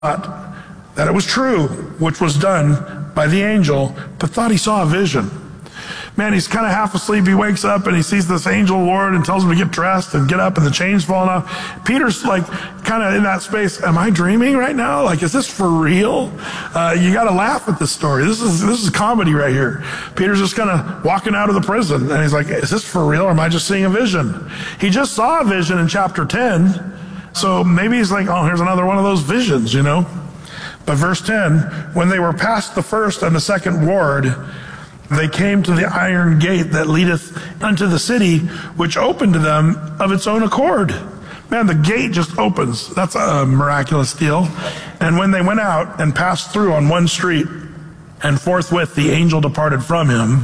that it was true, which was done by the angel, but thought he saw a vision. Man, he's kind of half asleep. He wakes up and he sees this angel of the Lord and tells him to get dressed and get up, and the chain's falling off. Peter's like kind of in that space. Am I dreaming right now? Like, is this for real? You got to laugh at this story. This is comedy right here. Peter's just kind of walking out of the prison and he's like, is this for real or am I just seeing a vision? He just saw a vision in chapter 10. So maybe he's like, oh, here's another one of those visions, you know. But verse 10, when they were past the first and the second ward, they came to the iron gate that leadeth unto the city, which opened to them of its own accord. Man, the gate just opens. That's a miraculous deal. And when they went out and passed through on one street, and forthwith the angel departed from him.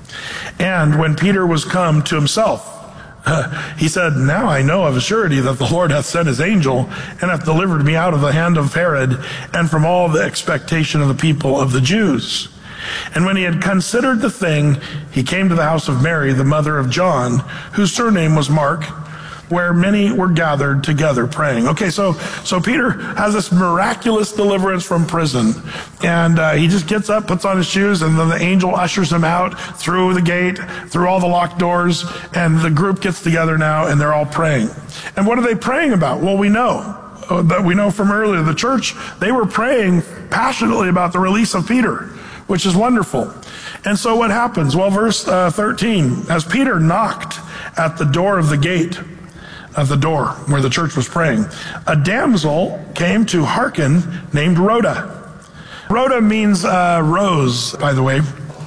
And when Peter was come to himself, he said, now I know of a surety that the Lord hath sent his angel, and hath delivered me out of the hand of Herod, and from all the expectation of the people of the Jews. And when he had considered the thing, he came to the house of Mary, the mother of John, whose surname was Mark, where many were gathered together praying. Okay, so Peter has this miraculous deliverance from prison, and he just gets up, puts on his shoes, and then the angel ushers him out through the gate, through all the locked doors, and the group gets together now, and they're all praying. And what are they praying about? Well, we know from earlier, the church, they were praying passionately about the release of Peter, which is wonderful. And so what happens? Well, verse 13, as Peter knocked at the door of the gate, of the door where the church was praying, a damsel came to hearken named Rhoda. Rhoda means rose, by the way.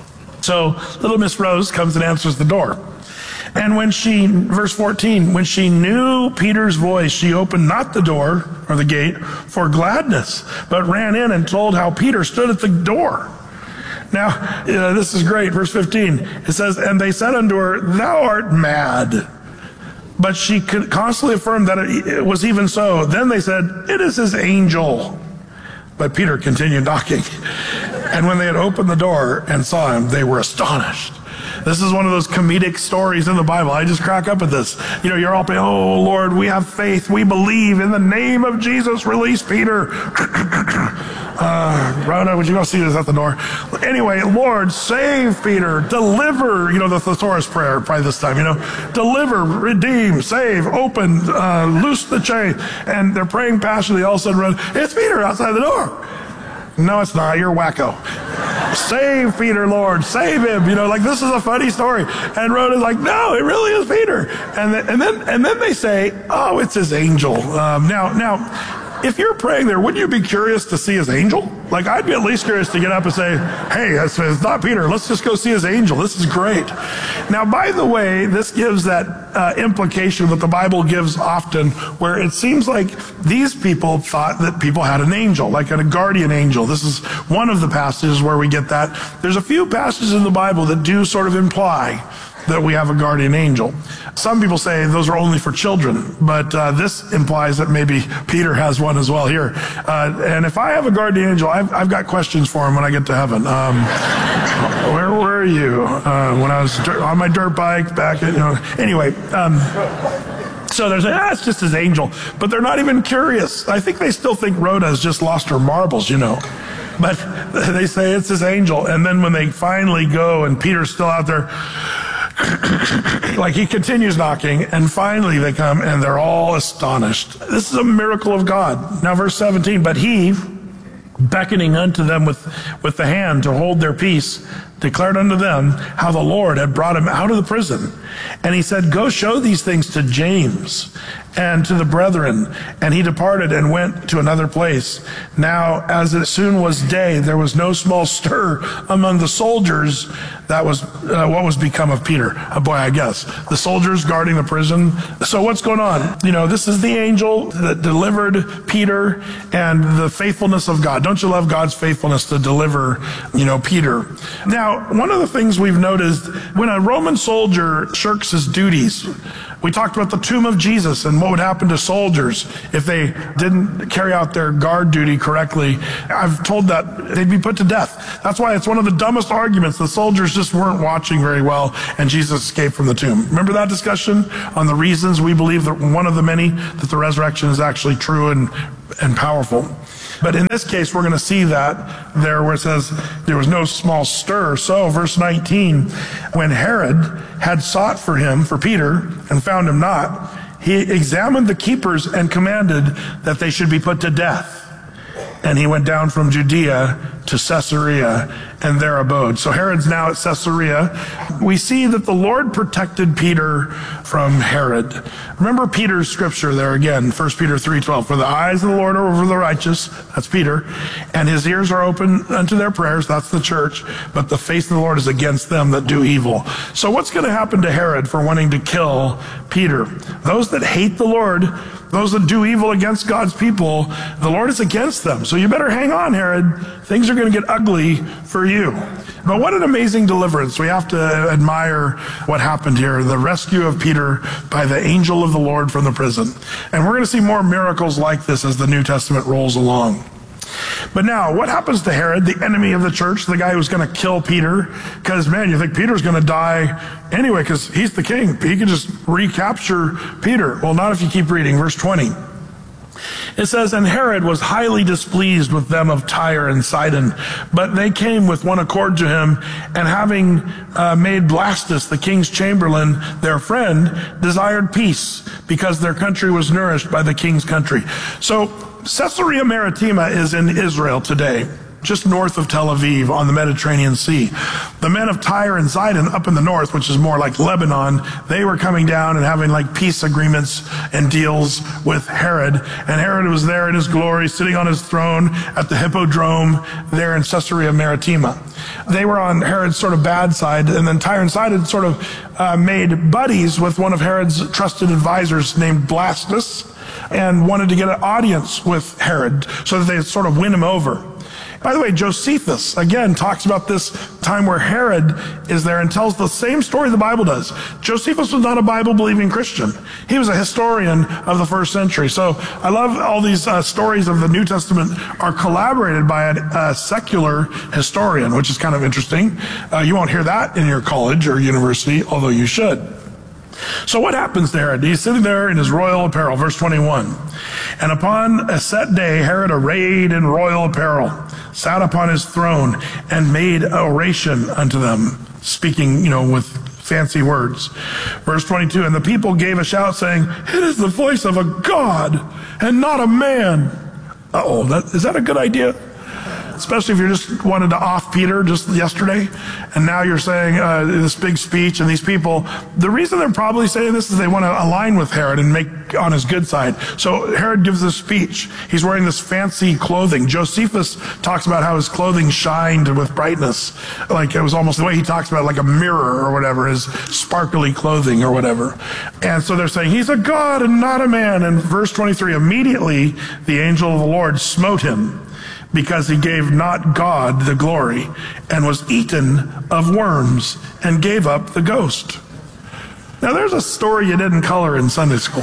So little Miss Rose comes and answers the door. And when she, verse 14, when she knew Peter's voice, she opened not the door or the gate for gladness, but ran in and told how Peter stood at the door. Now, this is great. Verse 15, it says, and they said unto her, thou art mad. But she could constantly affirm that it was even so. Then they said, it is his angel. But Peter continued knocking. And when they had opened the door and saw him, they were astonished. This is one of those comedic stories in the Bible. I just crack up at this. You know, you're all saying, oh, Lord, we have faith. We believe in the name of Jesus. Release Peter. Rhoda, would you go see us at the door? Anyway, Lord, save Peter. Deliver. You know, the thesaurus prayer probably this time, you know. Deliver, redeem, save, open, loose the chain. And they're praying passionately. All of a sudden, run, it's Peter outside the door. No, it's not. You're wacko. Save Peter, Lord. Save him. You know, like, this is a funny story. And Rhoda's like, no, it really is Peter. And then they say, oh, it's his angel. Now, if you're praying there, wouldn't you be curious to see his angel? Like, I'd be at least curious to get up and say, hey, it's not Peter. Let's just go see his angel. This is great. Now, by the way, this gives that implication that the Bible gives often, where it seems like these people thought that people had an angel, like a guardian angel. This is one of the passages where we get that. There's a few passages in the Bible that do sort of imply that we have a guardian angel. Some people say those are only for children, but this implies that maybe Peter has one as well here. And if I have a guardian angel, I've got questions for him when I get to heaven. Where were you when I was on my dirt bike back at, anyway. So they're saying, it's just his angel. But they're not even curious. I think they still think Rhoda has just lost her marbles, But they say it's his angel. And then when they finally go and Peter's still out there, like, he continues knocking, and finally they come and they're all astonished. This is a miracle of God. Now, verse 17, but he, beckoning unto them with the hand to hold their peace, declared unto them how the Lord had brought him out of the prison. And he said, go show these things to James and to the brethren. And he departed and went to another place. Now, as it soon was day, there was no small stir among the soldiers. That was what was become of Peter. Boy, I guess. The soldiers guarding the prison. So what's going on? This is the angel that delivered Peter and the faithfulness of God. Don't you love God's faithfulness to deliver, Peter? Now, one of the things we've noticed, when a Roman soldier shirks his duties, we talked about the tomb of Jesus and what would happen to soldiers if they didn't carry out their guard duty correctly. I've told that they'd be put to death. That's why it's one of the dumbest arguments. The soldiers just weren't watching very well and Jesus escaped from the tomb. Remember that discussion on the reasons we believe that one of the many that the resurrection is actually true and and powerful. But in this case, we're going to see that there where it says there was no small stir. So verse 19, when Herod had sought for him, for Peter, and found him not, he examined the keepers and commanded that they should be put to death. And he went down from Judea to Caesarea and there abode. So Herod's now at Caesarea. We see that the Lord protected Peter from Herod. Remember Peter's scripture there again, 1 Peter 3:12. For the eyes of the Lord are over the righteous, that's Peter, and his ears are open unto their prayers, that's the church, but the face of the Lord is against them that do evil. So what's going to happen to Herod for wanting to kill Peter? Those that hate the Lord, those that do evil against God's people, the Lord is against them. So you better hang on, Herod. Things are going to get ugly for you. But what an amazing deliverance. We have to admire what happened here, the rescue of Peter by the angel of the Lord from the prison. And we're going to see more miracles like this as the New Testament rolls along. But now, what happens to Herod, the enemy of the church, the guy who's going to kill Peter? Because, man, you think Peter's going to die anyway because he's the king. He can just recapture Peter. Well, not if you keep reading. Verse 20. It says, and Herod was highly displeased with them of Tyre and Sidon, but they came with one accord to him, and having made Blastus, the king's chamberlain, their friend, desired peace, because their country was nourished by the king's country. So Caesarea Maritima is in Israel today, just north of Tel Aviv on the Mediterranean Sea. The men of Tyre and Sidon up in the north, which is more like Lebanon, they were coming down and having like peace agreements and deals with Herod. And Herod was there in his glory, sitting on his throne at the Hippodrome there in Caesarea Maritima. They were on Herod's sort of bad side, and then Tyre and Sidon sort of made buddies with one of Herod's trusted advisors named Blastus, and wanted to get an audience with Herod so that they'd sort of win him over. By the way, Josephus, again, talks about this time where Herod is there and tells the same story the Bible does. Josephus was not a Bible-believing Christian. He was a historian of the first century. So I love all these stories of the New Testament are collaborated by a secular historian, which is kind of interesting. You won't hear that in your college or university, although you should. So what happens to Herod? He's sitting there in his royal apparel, verse 21. And upon a set day, Herod, arrayed in royal apparel, sat upon his throne and made oration unto them, speaking, with fancy words. Verse 22, and the people gave a shout saying, it is the voice of a God and not a man. Is that a good idea? Especially if you just wanted to off Peter just yesterday, and now you're saying this big speech, and these people, the reason they're probably saying this is they want to align with Herod and make on his good side. So Herod gives this speech. He's wearing this fancy clothing. Josephus talks about how his clothing shined with brightness. Like it was almost the way he talks about it, like a mirror or whatever, his sparkly clothing or whatever. And so they're saying, he's a God and not a man. And verse 23, immediately the angel of the Lord smote him, because he gave not God the glory, and was eaten of worms, and gave up the ghost. Now there's a story you didn't color in Sunday school.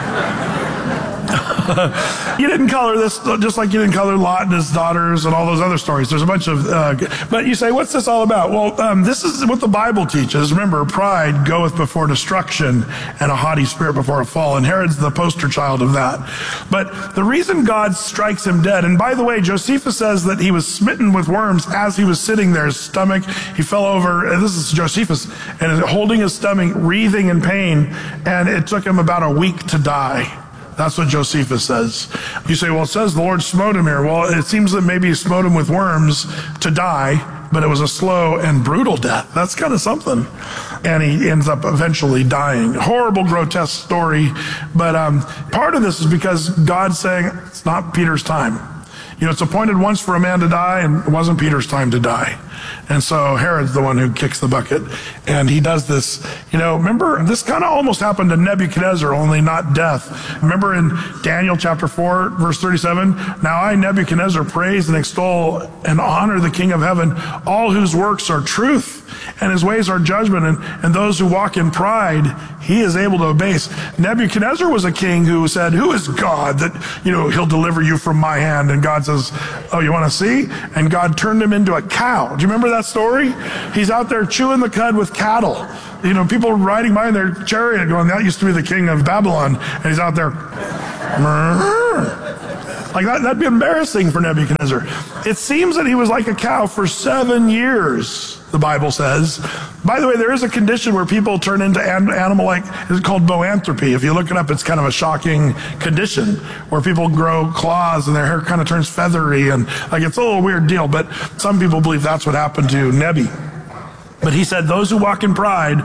You didn't color this, just like you didn't color Lot and his daughters and all those other stories. There's a bunch of, but you say, what's this all about? Well, this is what the Bible teaches. Remember, pride goeth before destruction, and a haughty spirit before a fall. And Herod's the poster child of that. But the reason God strikes him dead, and by the way, Josephus says that he was smitten with worms as he was sitting there. His stomach, he fell over, and this is Josephus, and holding his stomach, wreathing in pain, and it took him about a week to die. That's what Josephus says. You say, well, it says the Lord smote him here. Well, it seems that maybe he smote him with worms to die, but it was a slow and brutal death. That's kind of something. And he ends up eventually dying. Horrible, grotesque story. But part of this is because God's saying it's not Peter's time. It's appointed once for a man to die, and it wasn't Peter's time to die. And so Herod's the one who kicks the bucket. And he does this, remember, this kind of almost happened to Nebuchadnezzar, only not death. Remember in Daniel chapter 4, verse 37, now I, Nebuchadnezzar, praise and extol and honor the King of heaven, all whose works are truth, and his ways are judgment, and those who walk in pride, he is able to abase. Nebuchadnezzar was a king who said, who is God that, he'll deliver you from my hand? And God says, oh, you want to see? And God turned him into a cow. Do you remember that story? He's out there chewing the cud with cattle. People riding by in their chariot going, that used to be the king of Babylon. And he's out there. Like that'd be embarrassing for Nebuchadnezzar. It seems that he was like a cow for 7 years, the Bible says. By the way, there is a condition where people turn into animal-like. It's called boanthropy. If you look it up, it's kind of a shocking condition where people grow claws and their hair kind of turns feathery, and like it's a little weird deal, but some people believe that's what happened to Nebi. But he said, those who walk in pride,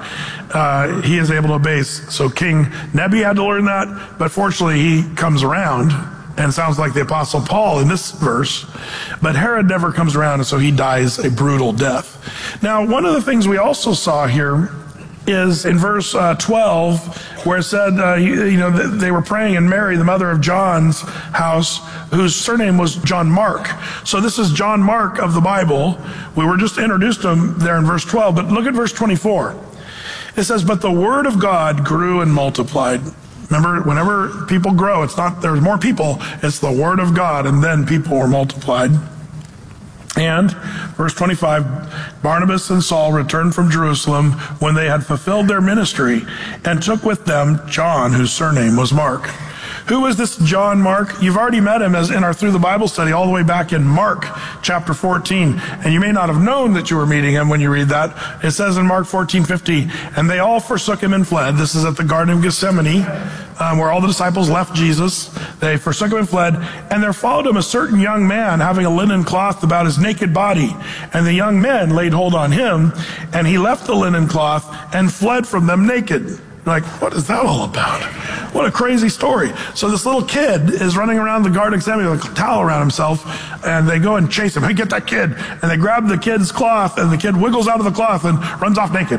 he is able to abase. So King Nebi had to learn that, but fortunately he comes around, and sounds like the Apostle Paul in this verse. But Herod never comes around, and so he dies a brutal death. Now, one of the things we also saw here is in verse 12, where it said, they were praying in Mary, the mother of John's house, whose surname was John Mark. So this is John Mark of the Bible. We were just introduced to him there in verse 12, but look at verse 24. It says, but the word of God grew and multiplied. Remember, whenever people grow, it's not there's more people, it's the word of God, and then people were multiplied. And, verse 25, Barnabas and Saul returned from Jerusalem when they had fulfilled their ministry, and took with them John, whose surname was Mark. Who is this John Mark? You've already met him as in our Through the Bible study all the way back in Mark chapter 14. And you may not have known that you were meeting him when you read that. It says in Mark 14:50, and they all forsook him and fled. This is at the Garden of Gethsemane, where all the disciples left Jesus. They forsook him and fled. And there followed him a certain young man having a linen cloth about his naked body. And the young men laid hold on him, and he left the linen cloth and fled from them naked. Like, what is that all about? What a crazy story. So this little kid is running around the Garden of Gethsemane with a towel around himself, and they go and chase him. Hey, get that kid. And they grab the kid's cloth, and the kid wiggles out of the cloth and runs off naked.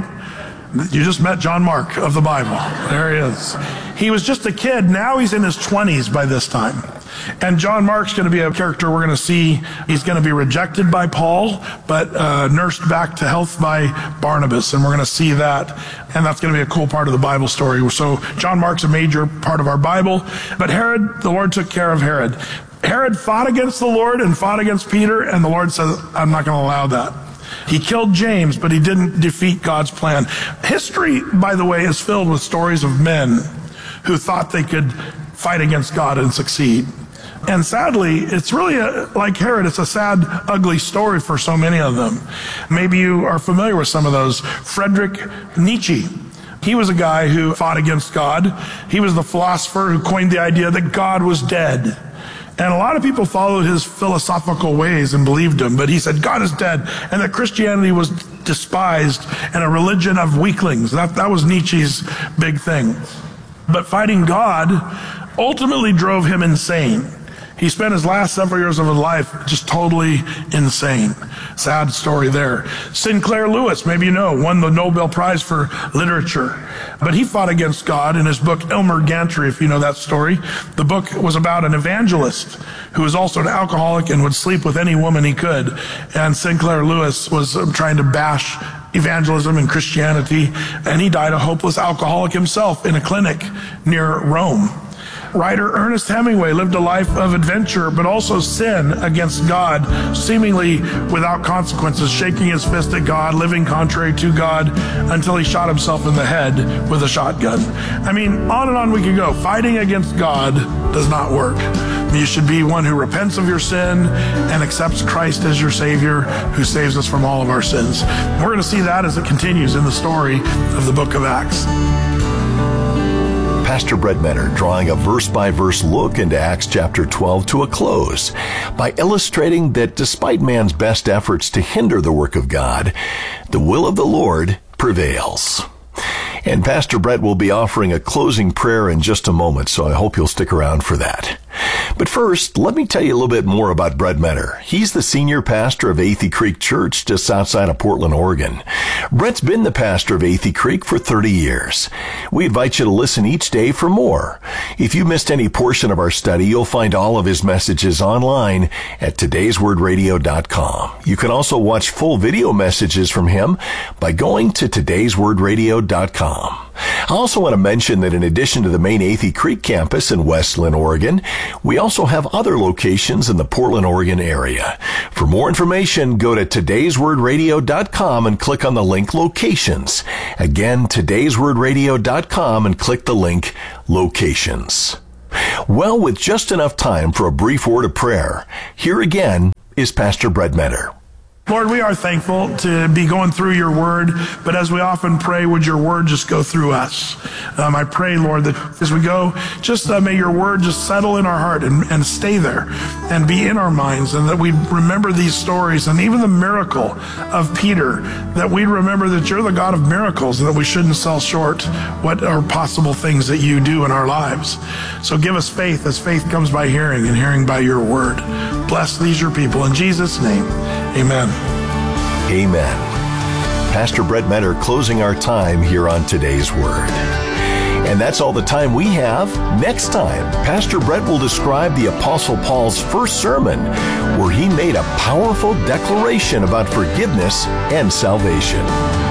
You just met John Mark of the Bible. There he is. He was just a kid. Now he's in his 20s by this time. And John Mark's going to be a character we're going to see. He's going to be rejected by Paul, but nursed back to health by Barnabas. And we're going to see that. And that's going to be a cool part of the Bible story. So John Mark's a major part of our Bible. But Herod, the Lord took care of Herod. Herod fought against the Lord and fought against Peter. And the Lord said, I'm not going to allow that. He killed James, but he didn't defeat God's plan. History, by the way, is filled with stories of men who thought they could fight against God and succeed. And sadly, it's really like Herod, it's a sad, ugly story for so many of them. Maybe you are familiar with some of those. Friedrich Nietzsche. He was a guy who fought against God. He was the philosopher who coined the idea that God was dead. And a lot of people followed his philosophical ways and believed him, but he said God is dead, and that Christianity was despised and a religion of weaklings. That was Nietzsche's big thing. But fighting God ultimately drove him insane. He spent his last several years of his life just totally insane. Sad story there. Sinclair Lewis, maybe you know, won the Nobel Prize for Literature. But he fought against God in his book, Elmer Gantry, if you know that story. The book was about an evangelist who was also an alcoholic and would sleep with any woman he could. And Sinclair Lewis was trying to bash evangelism and Christianity, and he died a hopeless alcoholic himself in a clinic near Rome. Writer Ernest Hemingway lived a life of adventure, but also sin against God, seemingly without consequences, shaking his fist at God, living contrary to God, until he shot himself in the head with a shotgun. I mean, on and on we could go. Fighting against God does not work. You should be one who repents of your sin and accepts Christ as your Savior, who saves us from all of our sins. We're going to see that as it continues in the story of the book of Acts. Pastor Brett Menner drawing a verse-by-verse look into Acts chapter 12 to a close by illustrating that despite man's best efforts to hinder the work of God, the will of the Lord prevails. And Pastor Brett will be offering a closing prayer in just a moment, so I hope you'll stick around for that. But first, let me tell you a little bit more about Brett Menner. He's the senior pastor of Athey Creek Church just outside of Portland, Oregon. Brett's been the pastor of Athey Creek for 30 years. We invite you to listen each day for more. If you missed any portion of our study, you'll find all of his messages online at todayswordradio.com. You can also watch full video messages from him by going to todayswordradio.com. I also want to mention that in addition to the main Athey Creek campus in Westland, Oregon, we also have other locations in the Portland, Oregon area. For more information, go to todayswordradio.com and click on the link Locations. Again, todayswordradio.com and click the link Locations. Well, with just enough time for a brief word of prayer, here again is Pastor Brett Metter. Lord, we are thankful to be going through your word, but as we often pray, would your word just go through us? I pray, Lord, that as we go, just may your word just settle in our heart and stay there and be in our minds, and that we remember these stories and even the miracle of Peter, that we remember that you're the God of miracles and that we shouldn't sell short what are possible things that you do in our lives. So give us faith, as faith comes by hearing and hearing by your word. Bless these your people. In Jesus' name, amen. Amen. Pastor Brett Metter closing our time here on Today's Word. And that's all the time we have. Next time, Pastor Brett will describe the Apostle Paul's first sermon, where he made a powerful declaration about forgiveness and salvation.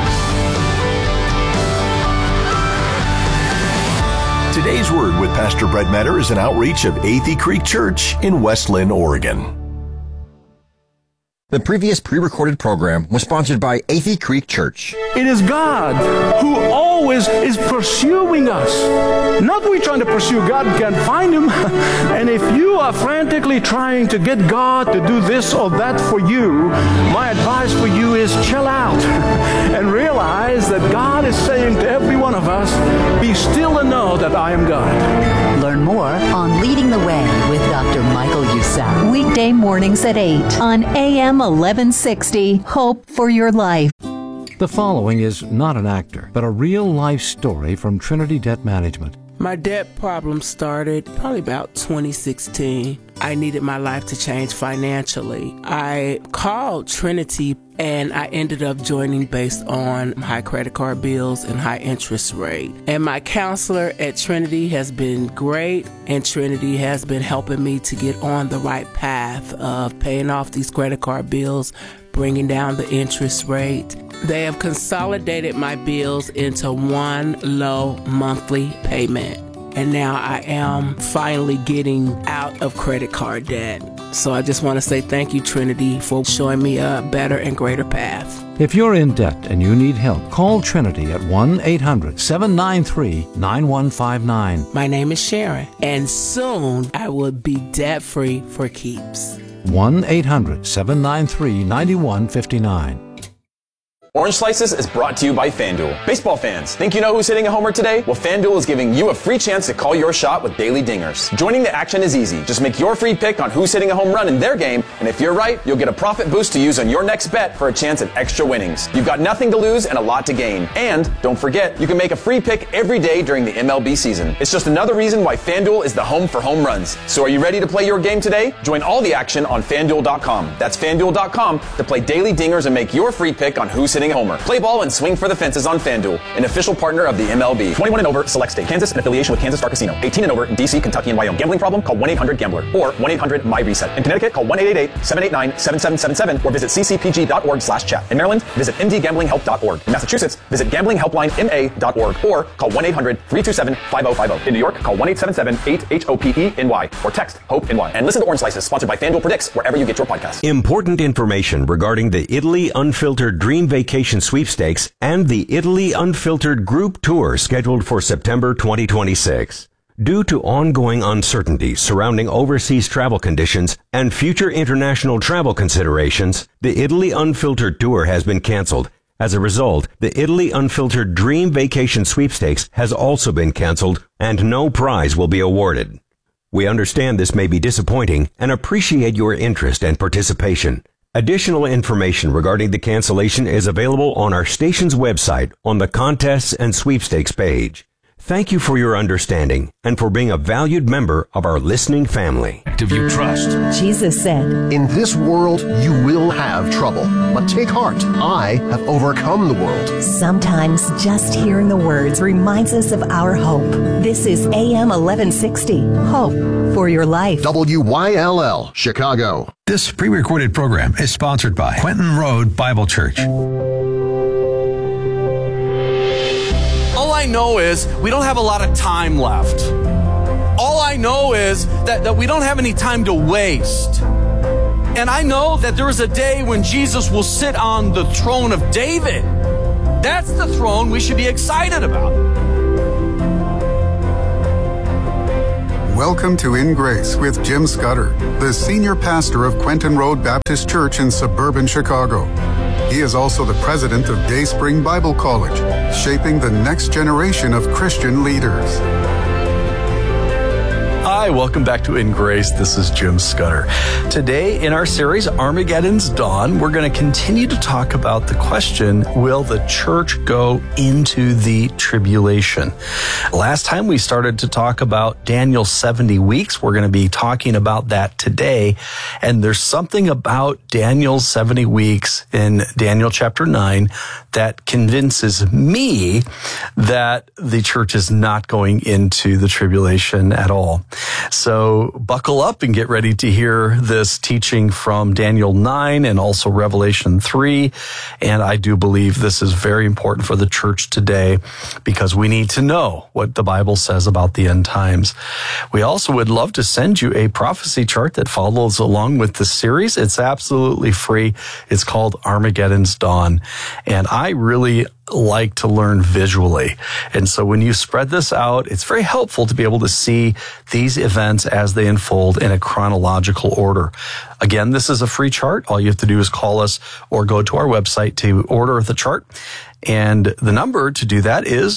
Today's Word with Pastor Brett Metter is an outreach of Athey Creek Church in West Linn, Oregon. The previous pre-recorded program was sponsored by Athey Creek Church. It is God who always is pursuing us. Not we trying to pursue God and can't find Him. And if you are frantically trying to get God to do this or that for you, my advice for you is chill out and realize that God is saying to every one of us, be still and know that I am God. Learn more on Leading the Way with Dr. Michael Youssef. Weekday mornings at 8 on AM 1160. Hope for your life. The following is not an actor, but a real-life story from Trinity Debt Management. My debt problem started probably about 2016. I needed my life to change financially. I called Trinity and I ended up joining based on high credit card bills and high interest rate. And my counselor at Trinity has been great, and Trinity has been helping me to get on the right path of paying off these credit card bills, bringing down the interest rate. They have consolidated my bills into one low monthly payment. And now I am finally getting out of credit card debt. So I just want to say thank you, Trinity, for showing me a better and greater path. If you're in debt and you need help, call Trinity at 1-800-793-9159. My name is Sharon, and soon I will be debt-free for keeps. 1-800-793-9159. Orange Slices is brought to you by FanDuel. Baseball fans, think you know who's hitting a homer today? Well, FanDuel is giving you a free chance to call your shot with Daily Dingers. Joining the action is easy. Just make your free pick on who's hitting a home run in their game, and if you're right, you'll get a profit boost to use on your next bet for a chance at extra winnings. You've got nothing to lose and a lot to gain. And don't forget, you can make a free pick every day during the MLB season. It's just another reason why FanDuel is the home for home runs. So are you ready to play your game today? Join all the action on FanDuel.com. That's FanDuel.com to play Daily Dingers and make your free pick on who's hitting a homer. Play ball and swing for the fences on FanDuel, an official partner of the MLB. 21 and over, select state. Kansas, in affiliation with Kansas Star Casino. 18 and over, in D.C., Kentucky, and Wyoming. Gambling problem? Call 1-800-GAMBLER or 1-800-MY-RESET. In Connecticut, call 1-888-789-7777 or visit ccpg.org/chat. In Maryland, visit mdgamblinghelp.org. In Massachusetts, visit gamblinghelplinema.org or call 1-800-327-5050. In New York, call 1-877-8-HOPE-NY or text HOPE-NY. And listen to Orange Slices, sponsored by FanDuel Predicts, wherever you get your podcasts. Important information regarding the Italy Unfiltered Dream Vacation Sweepstakes and the Italy Unfiltered Group Tour scheduled for September 2026. Due to ongoing uncertainty surrounding overseas travel conditions and future international travel considerations, the Italy Unfiltered Tour has been canceled. As a result, the Italy Unfiltered Dream Vacation Sweepstakes has also been canceled and no prize will be awarded. We understand this may be disappointing and appreciate your interest and participation. Additional information regarding the cancellation is available on our station's website on the Contests and Sweepstakes page. Thank you for your understanding and for being a valued member of our listening family. Of your trust. Jesus said, "In this world you will have trouble, but take heart. I have overcome the world." Sometimes just hearing the words reminds us of our hope. This is AM 1160. Hope for your life. WYLL, Chicago. This pre-recorded program is sponsored by Quentin Road Bible Church. All I know is we don't have a lot of time left. All I know is that we don't have any time to waste. And I know that there is a day when Jesus will sit on the throne of David. That's the throne we should be excited about. Welcome to In Grace with Jim Scudder, the senior pastor of Quentin Road Baptist Church in suburban Chicago. He is also the president of Dayspring Bible College, shaping the next generation of Christian leaders. Hi, welcome back to In Grace. This is Jim Scudder. Today in our series, Armageddon's Dawn, we're going to continue to talk about the question, will the church go into the tribulation? Last time we started to talk about Daniel's 70 weeks. We're going to be talking about that today. And there's something about Daniel's 70 weeks in Daniel chapter 9 that convinces me that the church is not going into the tribulation at all. So buckle up and get ready to hear this teaching from Daniel 9 and also Revelation 3. And I do believe this is very important for the church today because we need to know what the Bible says about the end times. We also would love to send you a prophecy chart that follows along with the series. It's absolutely free. It's called Armageddon's Dawn. And I really like to learn visually. And so when you spread this out, it's very helpful to be able to see these events as they unfold in a chronological order. Again, this is a free chart. All you have to do is call us or go to our website to order the chart. And the number to do that is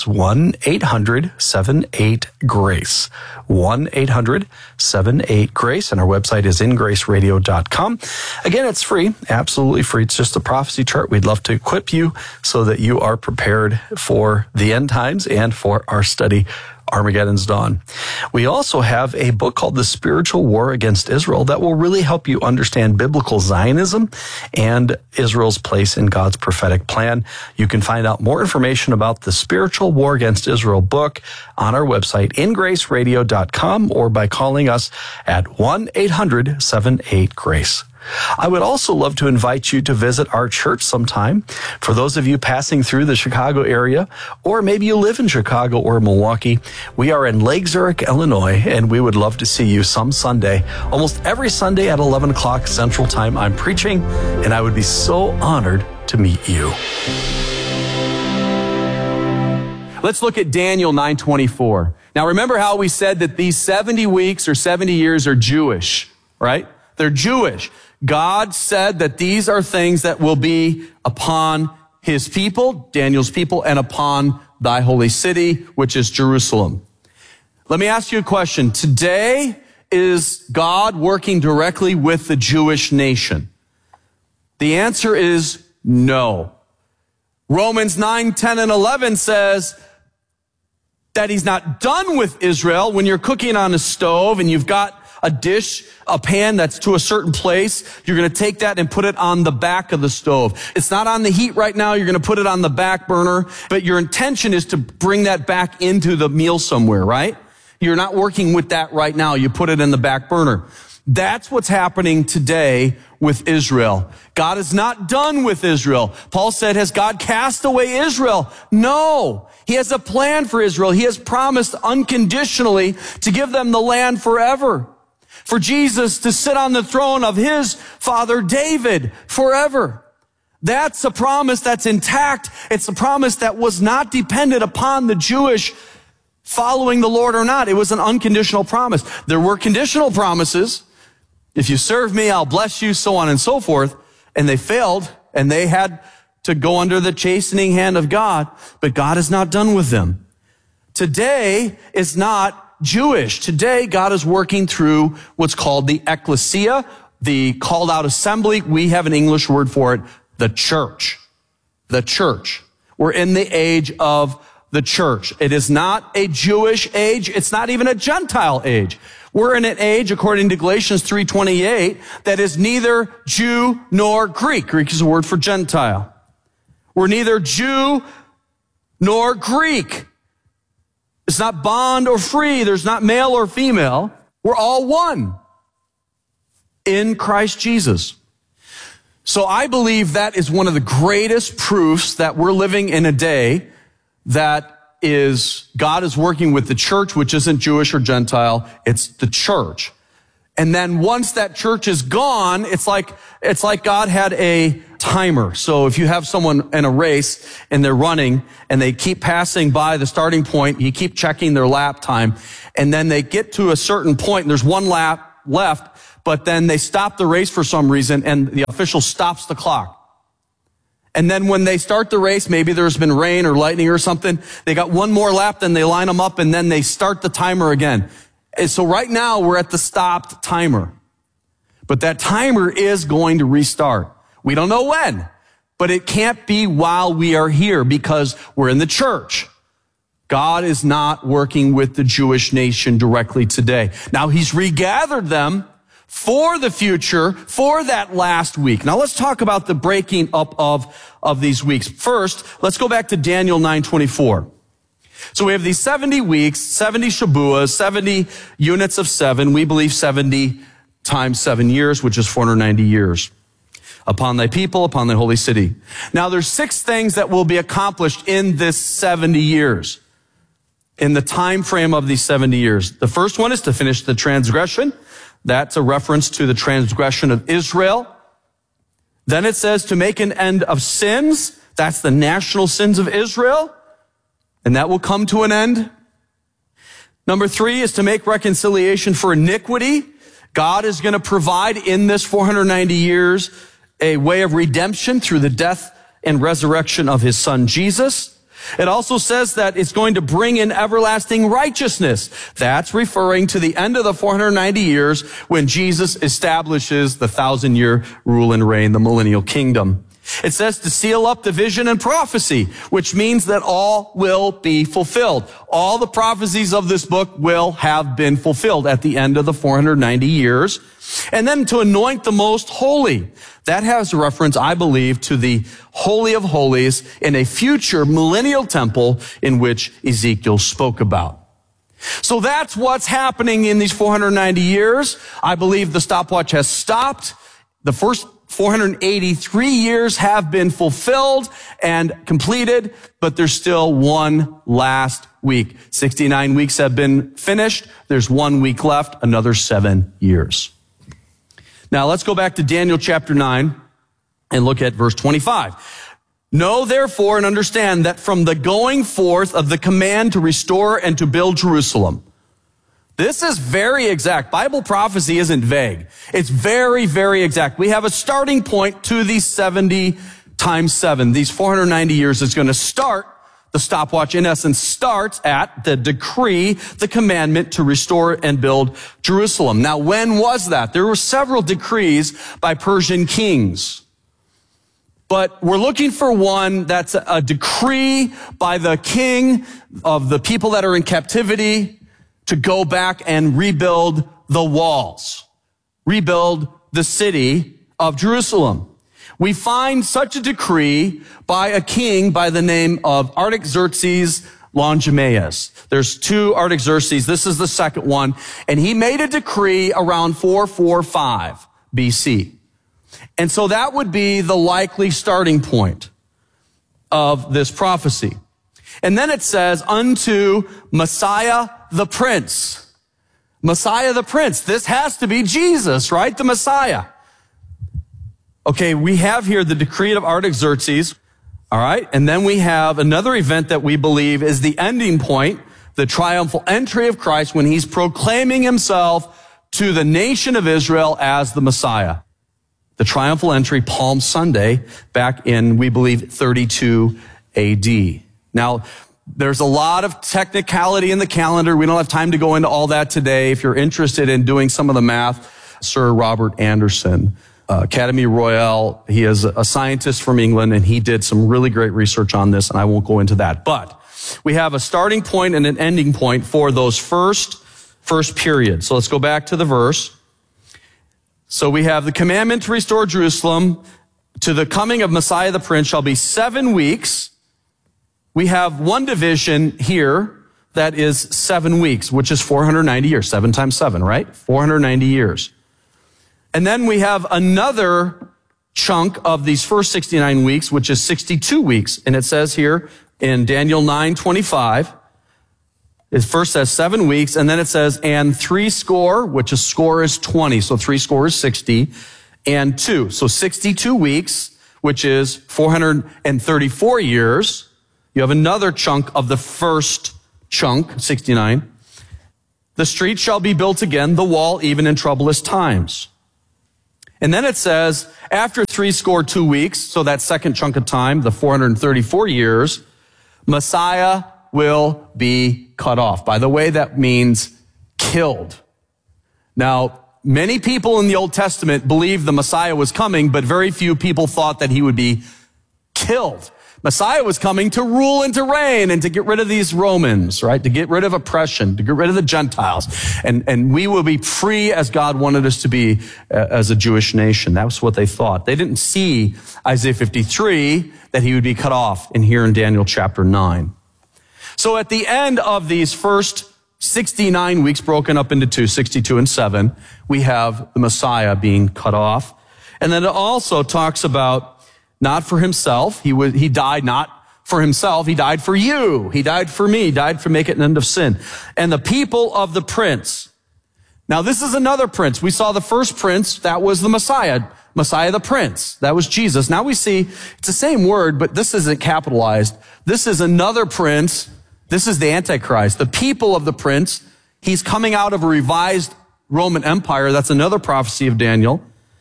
1-800-78-GRACE. 1-800-78-GRACE. And our website is ingraceradio.com. Again, it's free, absolutely free. It's just a prophecy chart. We'd love to equip you so that you are prepared for the end times and for our study, Armageddon's Dawn. We also have a book called The Spiritual War Against Israel that will really help you understand biblical Zionism and Israel's place in God's prophetic plan. You can find out more information about the Spiritual War Against Israel book on our website, ingraceradio.com, or by calling us at 1-800-78-GRACE. I would also love to invite you to visit our church sometime. For those of you passing through the Chicago area, or maybe you live in Chicago or Milwaukee, we are in Lake Zurich, Illinois, and we would love to see you some Sunday. Almost every Sunday at 11 o'clock Central Time, I'm preaching, and I would be so honored to meet you. Let's look at Daniel 9:24. Now remember how we said that these 70 weeks or 70 years are Jewish, right? They're Jewish. God said that these are things that will be upon his people, Daniel's people, and upon thy holy city, which is Jerusalem. Let me ask you a question. Today, is God working directly with the Jewish nation? The answer is no. Romans 9, 10, and 11 says that he's not done with Israel. When you're cooking on a stove and you've got a dish, a pan that's to a certain place, you're going to take that and put it on the back of the stove. It's not on the heat right now. You're going to put it on the back burner, but your intention is to bring that back into the meal somewhere, right? You're not working with that right now. You put it in the back burner. That's what's happening today with Israel. God is not done with Israel. Paul said, has God cast away Israel? No. He has a plan for Israel. He has promised unconditionally to give them the land forever. For Jesus to sit on the throne of his father David forever. That's a promise that's intact. It's a promise that was not dependent upon the Jewish following the Lord or not. It was an unconditional promise. There were conditional promises. If you serve me, I'll bless you, so on and so forth. And they failed, and they had to go under the chastening hand of God. But God is not done with them. Today is not Jewish. Today, God is working through what's called the ecclesia, the called out assembly. We have an English word for it, the church. The church. We're in the age of the church. It is not a Jewish age. It's not even a Gentile age. We're in an age, according to Galatians 3:28, that is neither Jew nor Greek. Greek is a word for Gentile. We're neither Jew nor Greek. It's not bond or free. There's not male or female. We're all one in Christ Jesus. So I believe that is one of the greatest proofs that we're living in a day that is God is working with the church, which isn't Jewish or Gentile. It's the church. And then once that church is gone, it's like God had a timer. So if you have someone in a race and they're running and they keep passing by the starting point, you keep checking their lap time, and then they get to a certain point and there's one lap left, but then they stop the race for some reason and the official stops the clock. And then when they start the race, maybe there's been rain or lightning or something, they got one more lap, then they line them up and then they start the timer again. And so right now we're at the stopped timer. But that timer is going to restart. We don't know when, but it can't be while we are here because we're in the church. God is not working with the Jewish nation directly today. Now he's regathered them for the future, for that last week. Now let's talk about the breaking up of these weeks. First, let's go back to Daniel 9:24. So we have these 70 weeks, 70 Shabuas, 70 units of 7. We believe 70 times 7 years, which is 490 years. Upon thy people, upon thy holy city. Now there's 6 things that will be accomplished in this 70 years. In the time frame of these 70 years. The first one is to finish the transgression. That's a reference to the transgression of Israel. Then it says to make an end of sins. That's the national sins of Israel. And that will come to an end. Number 3 is to make reconciliation for iniquity. God is going to provide in this 490 years a way of redemption through the death and resurrection of his son Jesus. It also says that it's going to bring in everlasting righteousness. That's referring to the end of the 490 years when Jesus establishes the 1,000-year rule and reign, the millennial kingdom. It says to seal up the vision and prophecy, which means that all will be fulfilled. All the prophecies of this book will have been fulfilled at the end of the 490 years. And then to anoint the most holy. That has a reference, I believe, to the Holy of Holies in a future millennial temple in which Ezekiel spoke about. So that's what's happening in these 490 years. I believe the stopwatch has stopped. The first 483 years have been fulfilled and completed, but there's still one last week. 69 weeks have been finished. There's 1 week left, another 7 years. Now let's go back to Daniel chapter 9 and look at verse 25. Know therefore and understand that from the going forth of the command to restore and to build Jerusalem. This is very exact. Bible prophecy isn't vague. It's very, very exact. We have a starting point to these 70 times 7. These 490 years is going to start. The stopwatch, in essence, starts at the decree, the commandment to restore and build Jerusalem. Now, when was that? There were several decrees by Persian kings. But we're looking for one that's a decree by the king of the people that are in captivity to go back and rebuild the walls, rebuild the city of Jerusalem. We find such a decree by a king by the name of Artaxerxes Longimanus. There's 2 Artaxerxes. This is the second one. And he made a decree around 445 BC. And so that would be the likely starting point of this prophecy. And then it says, unto Messiah the Prince. Messiah the Prince. This has to be Jesus, right? The Messiah. Okay, we have here the decree of Artaxerxes. All right. And then we have another event that we believe is the ending point, the triumphal entry of Christ when he's proclaiming himself to the nation of Israel as the Messiah. The triumphal entry, Palm Sunday, back in, we believe, 32 AD. Now, there's a lot of technicality in the calendar. We don't have time to go into all that today. If you're interested in doing some of the math, Sir Robert Anderson, Academy Royale, he is a scientist from England, and he did some really great research on this, and I won't go into that. But we have a starting point and an ending point for those first period. So let's go back to the verse. So we have the commandment to restore Jerusalem to the coming of Messiah the Prince shall be 7 weeks. We have one division here that is 7 weeks, which is 490 years. 7 times 7, right? 490 years. And then we have another chunk of these first 69 weeks, which is 62 weeks. And it says here in Daniel 9:25, it first says 7 weeks, and then it says, and 60, which a score is 20. So 60 is 60, and 2. So 62 weeks, which is 434 years. You have another chunk of the first chunk, 69. The street shall be built again, the wall even in troublous times. And then it says, after 62 weeks, so that second chunk of time, the 434 years, Messiah will be cut off. By the way, that means killed. Now, many people in the Old Testament believed the Messiah was coming, but very few people thought that he would be killed. Messiah was coming to rule and to reign and to get rid of these Romans, right? To get rid of oppression, to get rid of the Gentiles. And we will be free as God wanted us to be as a Jewish nation. That was what they thought. They didn't see Isaiah 53 that he would be cut off in here in Daniel chapter 9. So at the end of these first 69 weeks broken up into two, 62 and 7, we have the Messiah being cut off. And then it also talks about not for himself. He died not for himself. He died for you. He died for me. He died for making an end of sin. And the people of the prince. Now this is another prince. We saw the first prince. That was the Messiah. Messiah the prince. That was Jesus. Now we see it's the same word, but this isn't capitalized. This is another prince. This is the Antichrist. The people of the prince. He's coming out of a revised Roman Empire. That's another prophecy of Daniel.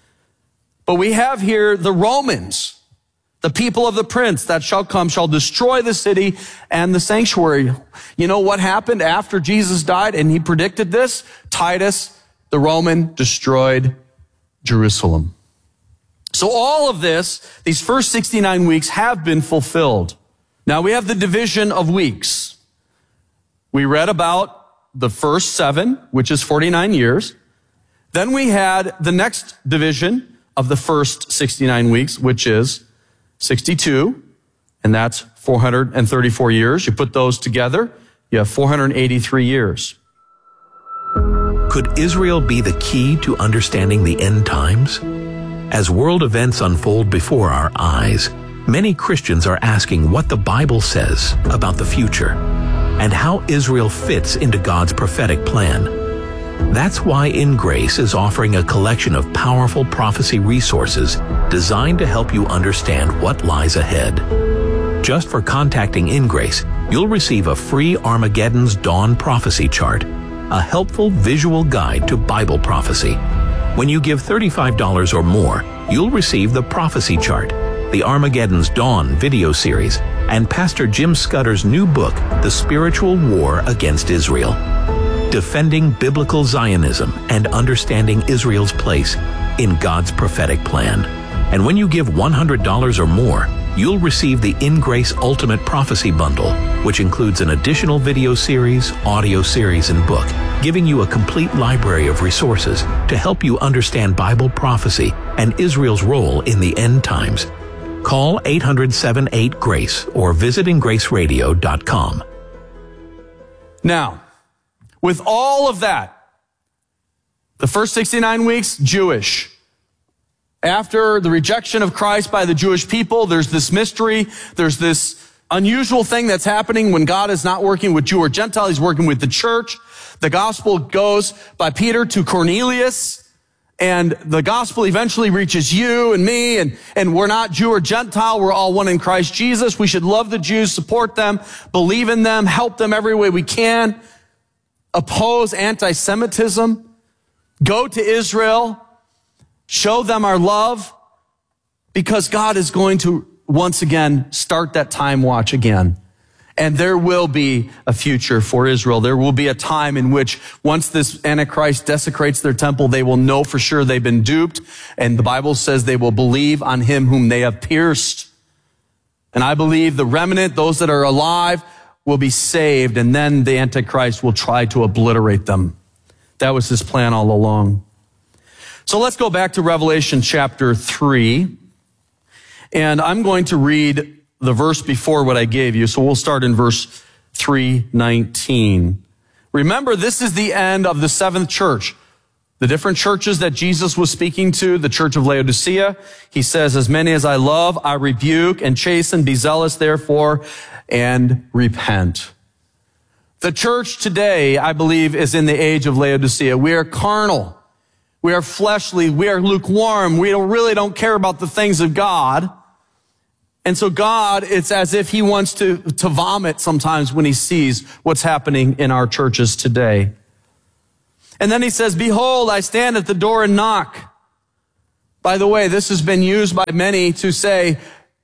But we have here the Romans. The people of the prince that shall come shall destroy the city and the sanctuary. You know what happened after Jesus died? And he predicted this. Titus, the Roman, destroyed Jerusalem. So all of this, these first 69 weeks have been fulfilled. Now we have the division of weeks. We read about the first 7, which is 49 years. Then we had the next division of the first 69 weeks, which is 62, and that's 434 years. You put those together, you have 483 years. Could Israel be the key to understanding the end times? As world events unfold before our eyes, many Christians are asking what the Bible says about the future and how Israel fits into God's prophetic plan. That's why In Grace is offering a collection of powerful prophecy resources designed to help you understand what lies ahead. Just for contacting In Grace, you'll receive a free Armageddon's Dawn prophecy chart, a helpful visual guide to Bible prophecy. When you give $35 or more, you'll receive the prophecy chart, the Armageddon's Dawn video series, and Pastor Jim Scudder's new book, The Spiritual War Against Israel. Defending Biblical Zionism and Understanding Israel's Place in God's Prophetic Plan. And when you give $100 or more, you'll receive the In Grace Ultimate Prophecy Bundle, which includes an additional video series, audio series, and book, giving you a complete library of resources to help you understand Bible prophecy and Israel's role in the end times. Call 800-78-GRACE or visit ingraceradio.com. Now, with all of that, the first 69 weeks, Jewish. After the rejection of Christ by the Jewish people, there's this mystery, there's this unusual thing that's happening when God is not working with Jew or Gentile, he's working with the church. The gospel goes by Peter to Cornelius, and the gospel eventually reaches you and me, and we're not Jew or Gentile, we're all one in Christ Jesus. We should love the Jews, support them, believe in them, help them every way we can. Oppose anti-Semitism, go to Israel, show them our love, because God is going to once again start that time watch again. And there will be a future for Israel. There will be a time in which once this Antichrist desecrates their temple, they will know for sure they've been duped. And the Bible says they will believe on him whom they have pierced. And I believe the remnant, those that are alive, will be saved, and then the Antichrist will try to obliterate them. That was his plan all along. So let's go back to Revelation chapter 3, and I'm going to read the verse before what I gave you. So we'll start in verse 3:19. Remember, this is the end of the seventh church. The different churches that Jesus was speaking to, the church of Laodicea, he says, as many as I love, I rebuke and chasten, be zealous therefore, and repent. The church today, I believe, is in the age of Laodicea. We are carnal. We are fleshly. We are lukewarm. We really don't care about the things of God. And so God, it's as if he wants to vomit sometimes when he sees what's happening in our churches today. And then he says, behold, I stand at the door and knock. By the way, this has been used by many to say,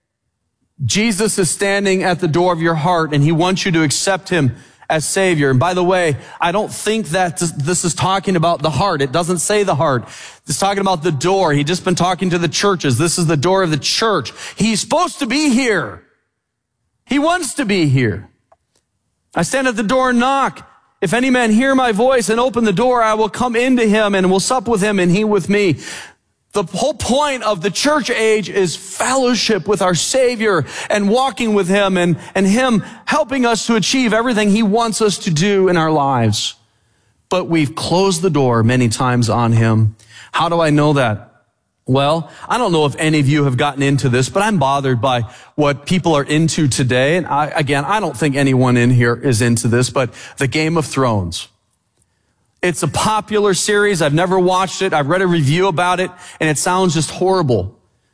Jesus is standing at the door of your heart and he wants you to accept him as Savior. And by the way, I don't think that this is talking about the heart. It doesn't say the heart. It's talking about the door. He's just been talking to the churches. This is the door of the church. He's supposed to be here. He wants to be here. I stand at the door and knock. If any man hear my voice and open the door, I will come into him and will sup with him and he with me. The whole point of the church age is fellowship with our Savior and walking with him and him helping us to achieve everything he wants us to do in our lives. But we've closed the door many times on him. How do I know that? Well, I don't know if any of you have gotten into this, but I'm bothered by what people are into today. And I don't think anyone in here is into this, but the Game of Thrones. It's a popular series. I've never watched it. I've read a review about it, and it sounds just horrible.